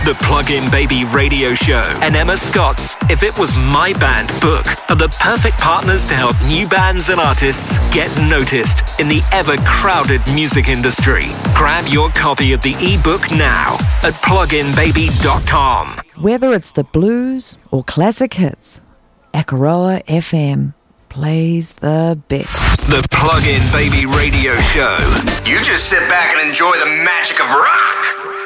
The Plug-in Baby Radio Show and Emma Scott's If It Was My Band book are the perfect partners to help new bands and artists get noticed in the ever-crowded music industry. Grab your copy of the ebook now at pluginbaby.com. Whether it's the blues or classic hits, Akaroa FM plays the best. The Plug-in Baby Radio Show. You just sit back and enjoy the magic of rock.